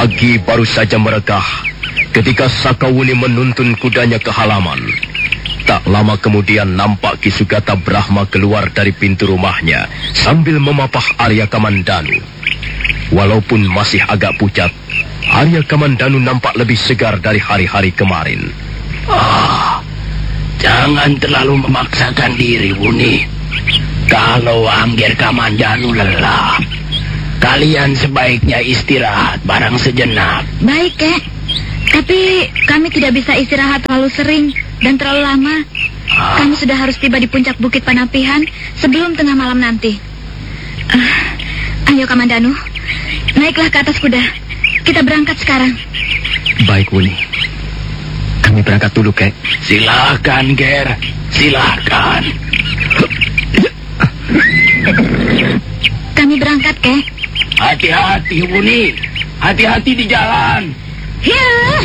Pagi baru saja merekah ketika Sakawuni menuntun kudanya ke halaman. Tak lama kemudian nampak Ki Sugata Brahma keluar dari pintu rumahnya sambil memapah Arya Kamandanu. Walaupun masih agak pucat, Arya Kamandanu nampak lebih segar dari hari-hari kemarin. Jangan terlalu memaksakan diri, Wuni. Kalau Angger Kamandanu lelah, kalian sebaiknya istirahat barang sejenak. Baik, Kek. Tapi kami tidak bisa istirahat terlalu sering dan terlalu lama. Kami sudah harus tiba di puncak Bukit Panapihan sebelum tengah malam nanti. Ayo, Kamandanu. Naiklah ke atas kuda. Kita berangkat sekarang. Baik, Wuni. Kami berangkat dulu, Kek. Silakan, Ger. Silakan. Kami berangkat, Kek. Hati-hati, Wuni. Hati-hati di jalan. Ya.